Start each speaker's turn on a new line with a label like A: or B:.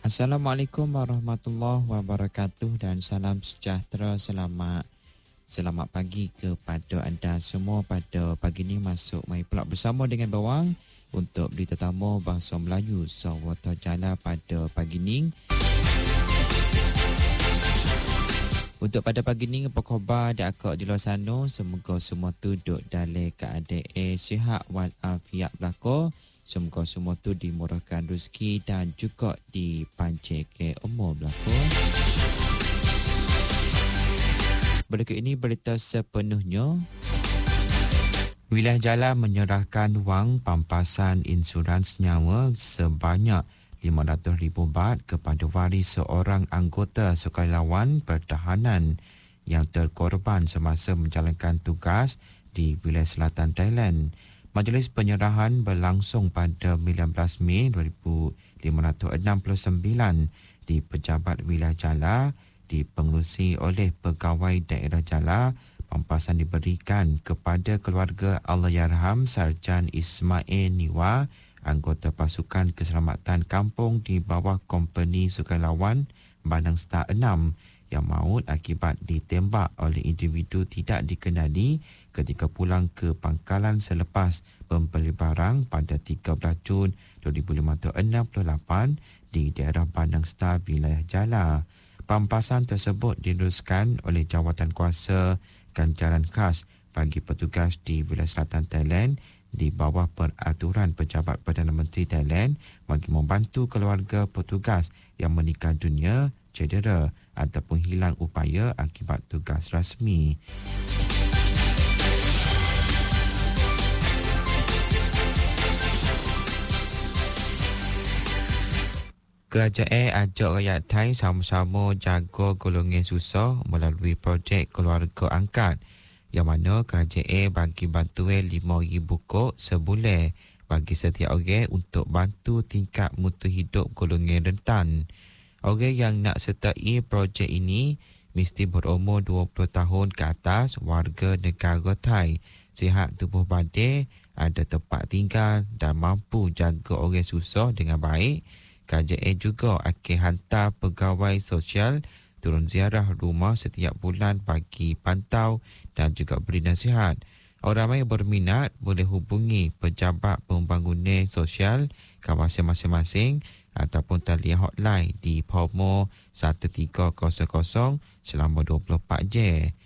A: Assalamualaikum warahmatullahi wabarakatuh dan salam sejahtera. Selamat pagi kepada anda semua. Pada pagi ini masuk mai pula bersama dengan Bawang untuk berita tamu bahasa Melayu Sawata Jala pada pagi ini. Untuk pada pagi ini, apa khabar dak akak di luar sana? Semoga semua tu duduk dalam keadaan sihat walafiat belaka. Semoga semua tu dimurahkan rezeki dan juga dipanjangkan umur belaka. Berikut ini berita sepenuhnya. Wilayah Jala menyerahkan wang pampasan insurans nyawa sebanyak RM500,000 kepada waris seorang anggota Sukarelawan Pertahanan yang terkorban semasa menjalankan tugas di wilayah selatan Thailand. Majlis penyerahan berlangsung pada 19 Mei 1569 di Pejabat Wilayah Jala, dipengerusi oleh Pegawai Daerah Jala. Pampasan diberikan kepada keluarga Allahyarham Sarjan Ismail Niwa, anggota pasukan keselamatan kampung di bawah Kompeni Sukarelawan Bandang Star 6 yang maut akibat ditembak oleh individu tidak dikenali ketika pulang ke pangkalan selepas membeli barang pada 13 Jun 2568 di daerah Bandang Star, wilayah Jala. Pampasan tersebut diteruskan oleh Jawatan Kuasa Ganjaran Khas bagi petugas di wilayah selatan Thailand di bawah peraturan Pejabat Perdana Menteri Thailand bagi membantu keluarga petugas yang meninggal dunia, cedera ataupun hilang upaya akibat tugas rasmi. Kerajaan ajak rakyat Thai sama-sama jaga golongan susah melalui projek keluarga angkat, yang mana kerajaan bagi bantuan RM5,000 kok sebulan bagi setiap orang untuk bantu tingkat mutu hidup golongan rentan. Orang yang nak sertai projek ini mesti berumur 20 tahun ke atas, warga negara Thai, sihat tubuh badan, ada tempat tinggal dan mampu jaga orang susah dengan baik. Kerajaan juga akan hantar pegawai sosial turun ziarah rumah setiap bulan bagi pantau dan juga beri nasihat. Orang yang berminat boleh hubungi Pejabat Pembangunan Sosial kawasan masing-masing ataupun talian hotline di Pomo 1300 selama 24 jam.